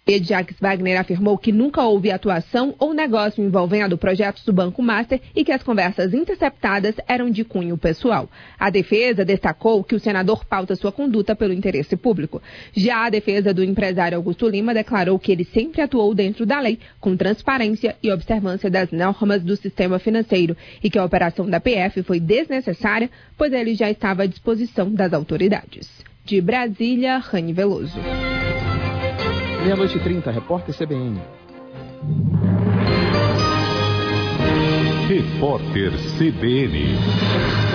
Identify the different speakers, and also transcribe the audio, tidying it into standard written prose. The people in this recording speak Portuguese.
Speaker 1: Jacques Wagner afirmou que nunca houve atuação ou negócio envolvendo projetos do Banco Master e que as conversas interceptadas eram de cunho pessoal. A defesa destacou que o senador pauta sua conduta pelo interesse público. Já a defesa do empresário Augusto Lima declarou que ele sempre atuou dentro da lei, com transparência e observância das normas do sistema financeiro e que a operação da PF foi desnecessária, pois ele já estava à disposição das autoridades. De Brasília, Rani Veloso.
Speaker 2: 00:30, repórter CBN.
Speaker 3: Repórter CBN.